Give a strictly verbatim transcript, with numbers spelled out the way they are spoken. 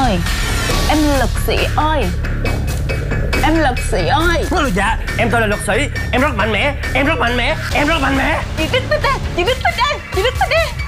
ơi, em lực sĩ ơi, em lực sĩ ơi. Dạ, em tôi là luật sĩ, em rất mạnh mẽ, em rất mạnh mẽ, em rất mạnh mẽ. Chị Tích Tích đây, chị Tích Tích đây, chị Tích Tích đây.